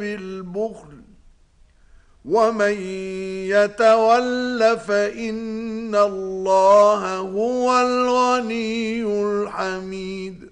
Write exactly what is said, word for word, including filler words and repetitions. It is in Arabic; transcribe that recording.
بالبخل ومن يتول فإن الله هو الغني الحميد.